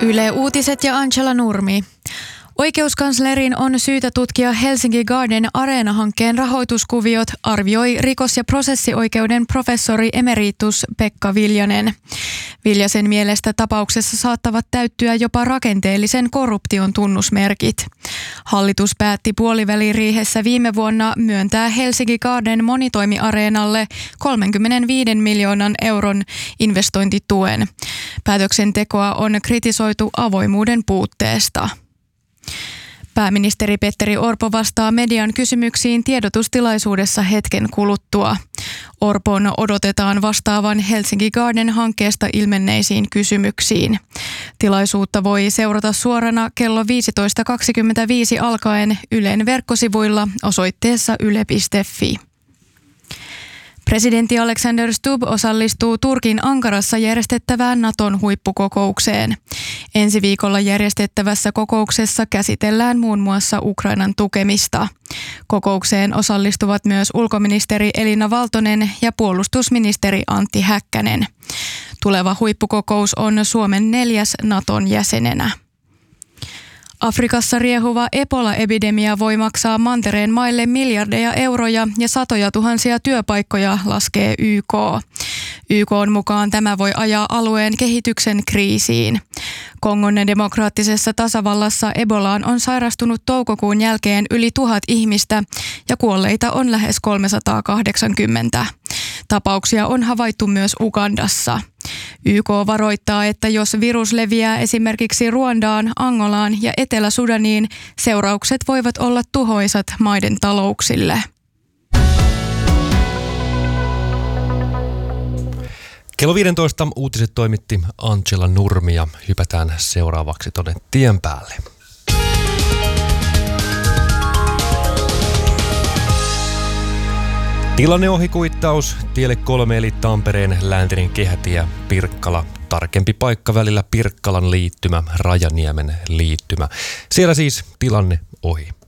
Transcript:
Yle Uutiset ja Angela Nurmi. Oikeuskanslerin on syytä tutkia Helsinki Garden Arena-hankkeen rahoituskuviot, arvioi rikos- ja prosessioikeuden professori emeritus Pekka Viljanen. Viljasen mielestä tapauksessa saattavat täyttyä jopa rakenteellisen korruption tunnusmerkit. Hallitus päätti puoliväliriihessä viime vuonna myöntää Helsinki Garden monitoimiareenalle 35 miljoonan euron investointituen. Päätöksentekoa on kritisoitu avoimuuden puutteesta. Pääministeri Petteri Orpo vastaa median kysymyksiin tiedotustilaisuudessa hetken kuluttua. Orpon odotetaan vastaavan Helsinki Garden-hankkeesta ilmenneisiin kysymyksiin. Tilaisuutta voi seurata suorana kello 15.25 alkaen Ylen verkkosivuilla osoitteessa yle.fi. Presidentti Alexander Stubb osallistuu Turkin Ankarassa järjestettävään Naton huippukokoukseen. Ensi viikolla järjestettävässä kokouksessa käsitellään muun muassa Ukrainan tukemista. Kokoukseen osallistuvat myös ulkoministeri Elina Valtonen ja puolustusministeri Antti Häkkänen. Tuleva huippukokous on Suomen 4. Naton jäsenenä. Afrikassa riehuva Ebola-epidemia voi maksaa mantereen maille miljardeja euroja ja satoja tuhansia työpaikkoja, laskee YK. YK:n mukaan tämä voi ajaa alueen kehityksen kriisiin. Kongon demokraattisessa tasavallassa Ebolaan on sairastunut toukokuun jälkeen yli 1000 ihmistä ja kuolleita on lähes 380. Tapauksia on havaittu myös Ugandassa. YK varoittaa, että jos virus leviää esimerkiksi Ruandaan, Angolaan ja Etelä-Sudaniin, seuraukset voivat olla tuhoisat maiden talouksille. Kello 15 uutiset toimitti Angela Nurmi ja hypätään seuraavaksi tuonne tien päälle. Tilanneohikuittaus tielle 3 eli Tampereen läntinen kehätie Pirkkala. Tarkempi paikka välillä Pirkkalan liittymä, Rajaniemen liittymä. Siellä siis tilanne ohi.